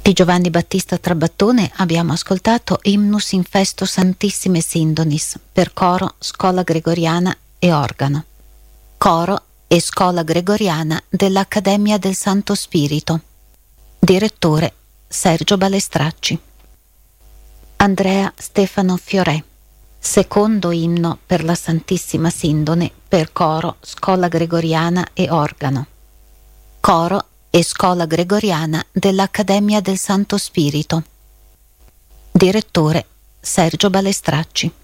Di Giovanni Battista Trabattone abbiamo ascoltato Hymnus in festo Santissime Sindonis per coro, scola gregoriana e organo. Coro e scola gregoriana dell'Accademia del Santo Spirito. Direttore Sergio Balestracci. Andrea Stefano Fiorè. Secondo inno per la Santissima Sindone per coro, scola gregoriana e organo. Coro e scola gregoriana dell'Accademia del Santo Spirito. Direttore Sergio Balestracci.